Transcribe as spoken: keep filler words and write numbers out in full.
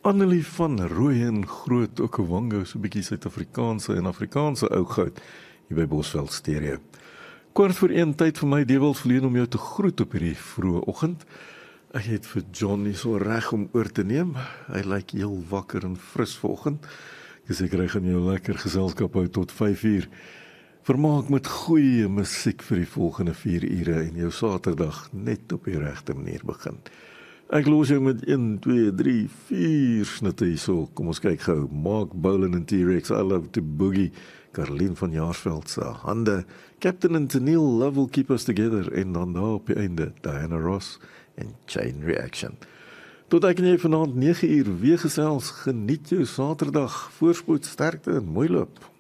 Annelie van Rooyen Groot, Okavango, so 'n bietjie Suid-Afrikaanse en Afrikaanse ou goud hier by Bosveld Stereo. Kwart voor een tyd vir my Dewald verleen om jou te groet op hierdie vroeë oggend. Ek het vir Johnny so reg om oor te neem. Hy lyk heel wakker en fris vanoggend. Ek is seker hy gaan jou lekker geselskap hou tot vyf uur. Vermaak met goeie musiek vir die volgende vier ure en jou Saterdag net op die regte manier begin. Ek los jou met een, twee, drie, vier snitte hierso. Kom ons kyk gou. Mark Bolan en T-Rex, I Love to Boogie. Caroline van Jaarsveld se Hande. Captain and Tennille, Love Will Keep Us Together. En dan daar op die einde, Diana Ross en Chain Reaction. Tot ek en jy vanaand nege uur weer gesels. Geniet jou Saterdag. Voorspoed, sterkte en mooi loop.